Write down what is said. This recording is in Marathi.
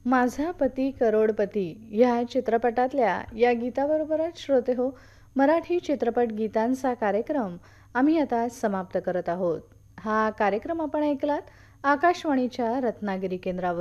माझा पती करोडपती या चित्रपटातल्या या गीताबरोबरच श्रोते हो, मराठी चित्रपट गीतांचा कार्यक्रम आम्ही आता समाप्त करत आहोत. हा कार्यक्रम आपण ऐकलात आकाशवाणीच्या रत्नागिरी केंद्रावर.